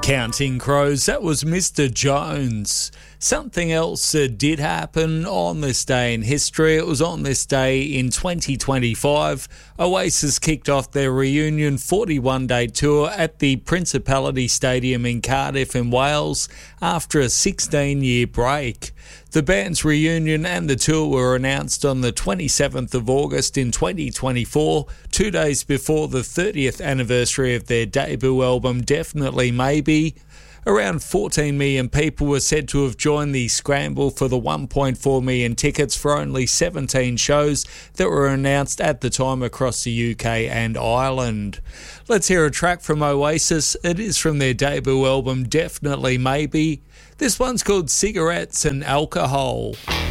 Counting Crows, that was Mr. Jones. Something else did happen on this day in history. It was on this day in 2025. Oasis kicked off their reunion 41-day tour at the Principality Stadium in Cardiff in Wales after a 16-year break. The band's reunion and the tour were announced on the 27th of August in 2024, 2 days before the 30th anniversary of their debut album Definitely Maybe. Around 14 million people were said to have joined the scramble for the 1.4 million tickets for only 17 shows that were announced at the time across the UK and Ireland. Let's hear a track from Oasis. It is from their debut album Definitely Maybe. This one's called Cigarettes and Alcohol.